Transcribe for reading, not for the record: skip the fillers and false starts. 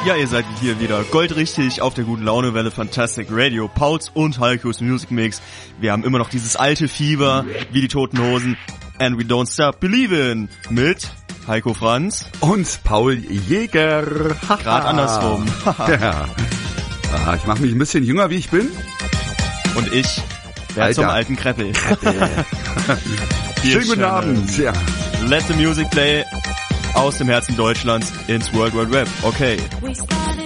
Ja, ihr seid hier wieder goldrichtig auf der guten Launewelle Fantastic Radio, Pauls und Heikos Music Mix. Wir haben immer noch dieses alte Fieber, wie die Toten Hosen. And we don't stop believing mit Heiko Franz und Paul Jäger. Gerade andersrum. Ja. Ich mache mich ein bisschen jünger, wie ich bin. Und ich werde zum alten Kreppel. Schönen guten Abend. Ja. Let the music play aus dem Herzen Deutschlands ins World Wide Web. Okay.